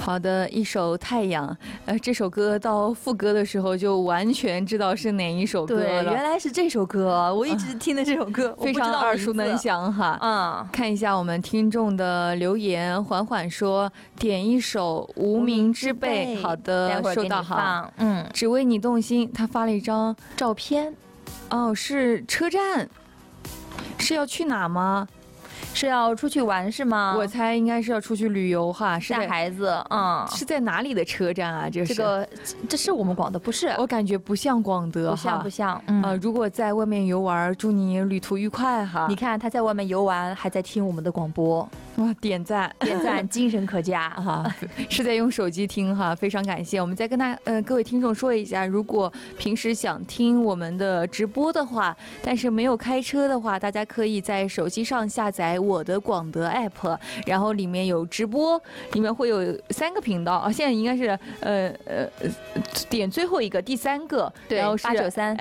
好的，一首《太阳》，这首歌到副歌的时候就完全知道是哪一首歌了。 对，原来是这首歌，我一直听的这首歌， 非常耳熟能详哈。看一下我们听众的留言，缓缓说点一首《无名之辈》。好的，收到哈。只为你动心，他发了一张照片，哦，是车站，是要去哪吗？ 是要出去玩是吗？ 我猜应该是要出去旅游哈， 是带孩子， 是在哪里的车站啊？这是我们广德，不是？ 我感觉不像广德， 不像。 如果在外面游玩，祝你旅途愉快哈。 你看他在外面游玩，还在听我们的广播， 哇，点赞， 精神可嘉哈，是在用手机听哈，非常感谢。我们再跟各位听众说一下，如果平时想听我们的直播的话，但是没有开车的话，大家可以在手机上下载我的广德 app， 然后里面有直播，里面会有3个频道啊，现在应该是点最后一个第3个， 对， 然后是 893